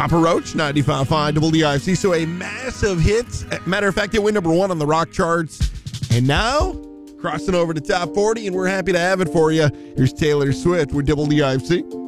Papa Roach, 95.5 WDIC. So a massive hit. Matter of fact, it went number one on the rock charts. And now, crossing over to top 40, and we're happy to have it for you. Here's Taylor Swift with WDIC.